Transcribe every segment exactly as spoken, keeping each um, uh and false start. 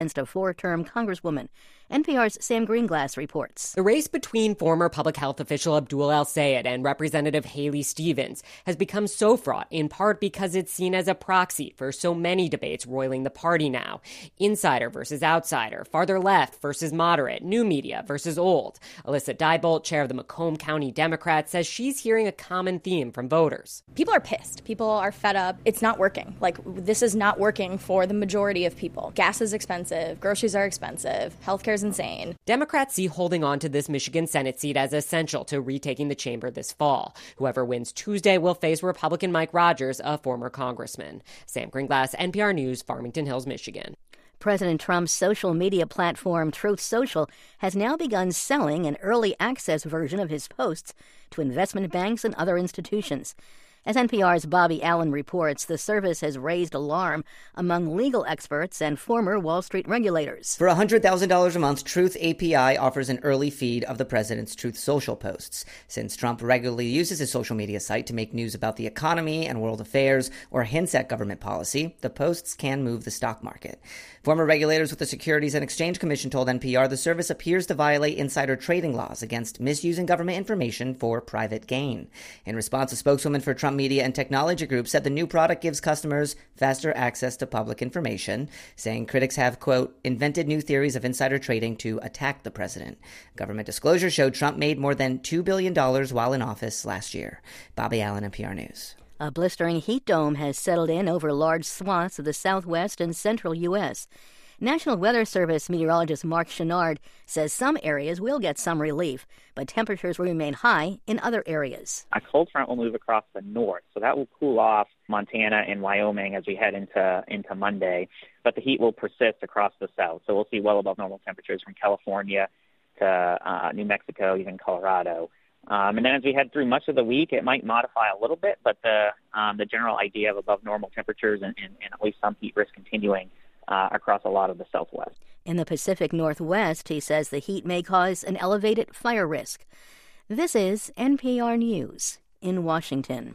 against a four-term congresswoman. N P R's Sam Greenglass reports. The race between former public health official Abdul El-Sayed and Representative Haley Stevens has become so fraught, in part because it's seen as a proxy for so many debates roiling the party now. Insider versus outsider, farther left versus moderate, new media versus old. Alyssa Diebolt, chair of the Macomb County Democrats, says she's hearing a common theme from voters. People are pissed. People are fed up. It's not working. Like, this is not working for the majority of people. Gas is expensive. Groceries are expensive. Healthcare is insane. Democrats see holding on to this Michigan Senate seat as essential to retaking the chamber this fall. Whoever wins Tuesday will face Republican Mike Rogers, a former congressman. Sam Greenglass, N P R News, Farmington Hills, Michigan. President Trump's social media platform Truth Social has now begun selling an early access version of his posts to investment banks and other institutions. As N P R's Bobby Allen reports, the service has raised alarm among legal experts and former Wall Street regulators. For one hundred thousand dollars a month, Truth A P I offers an early feed of the president's Truth Social posts. Since Trump regularly uses his social media site to make news about the economy and world affairs or hints at government policy, the posts can move the stock market. Former regulators with the Securities and Exchange Commission told N P R the service appears to violate insider trading laws against misusing government information for private gain. In response, a spokeswoman for Trump Media and Technology Group said the new product gives customers faster access to public information, saying critics have, quote, invented new theories of insider trading to attack the president. Government disclosure showed Trump made more than two billion dollars while in office last year. Bobby Allen, N P R News. A blistering heat dome has settled in over large swaths of the southwest and central U S National Weather Service meteorologist Mark Chenard says some areas will get some relief, but temperatures will remain high in other areas. A cold front will move across the north, so that will cool off Montana and Wyoming as we head into, into Monday, but the heat will persist across the south, so we'll see well above normal temperatures from California to uh, New Mexico, even Colorado. Um, and then as we head through much of the week, it might modify a little bit, but the um, the general idea of above normal temperatures and, and, and at least some heat risk continuing uh, across a lot of the southwest. In the Pacific Northwest, he says the heat may cause an elevated fire risk. This is N P R News in Washington.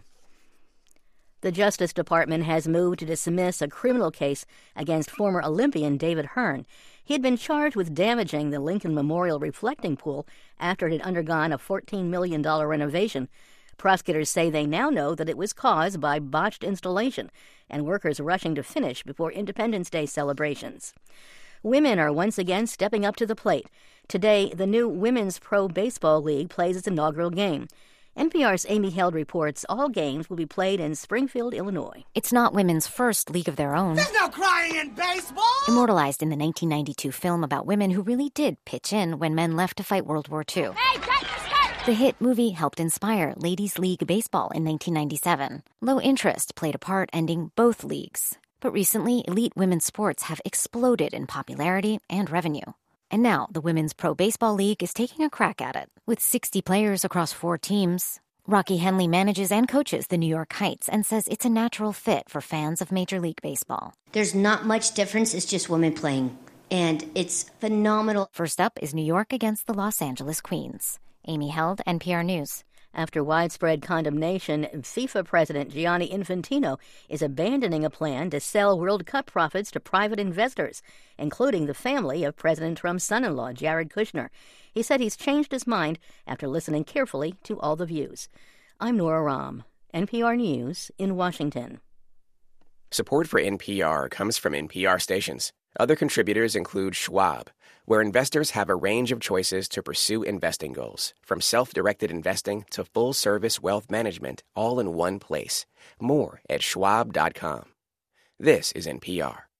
The Justice Department has moved to dismiss a criminal case against former Olympian David Hearn. He had been charged with damaging the Lincoln Memorial reflecting pool after it had undergone a fourteen million dollars renovation. Prosecutors say they now know that it was caused by botched installation and workers rushing to finish before Independence Day celebrations. Women are once again stepping up to the plate. Today, the new Women's Pro Baseball League plays its inaugural game. N P R's Amy Held reports all games will be played in Springfield, Illinois. It's not women's first league of their own. There's no crying in baseball! Immortalized in the nineteen ninety-two film about women who really did pitch in when men left to fight World War Two. Hey, cut the skirt! The hit movie helped inspire Ladies League Baseball in nineteen ninety-seven. Low interest played a part, ending both leagues. But recently, elite women's sports have exploded in popularity and revenue. And now, the Women's Pro Baseball League is taking a crack at it. With sixty players across four teams, Rocky Henley manages and coaches the New York Heights and says it's a natural fit for fans of Major League Baseball. There's not much difference. It's just women playing, and it's phenomenal. First up is New York against the Los Angeles Queens. Amy Held, N P R News. After widespread condemnation, FIFA President Gianni Infantino is abandoning a plan to sell World Cup profits to private investors, including the family of President Trump's son-in-law, Jared Kushner. He said he's changed his mind after listening carefully to all the views. I'm Nora Rahm, N P R News in Washington. Support for N P R comes from N P R stations. Other contributors include Schwab, where investors have a range of choices to pursue investing goals, from self-directed investing to full-service wealth management, all in one place. More at schwab dot com. This is N P R.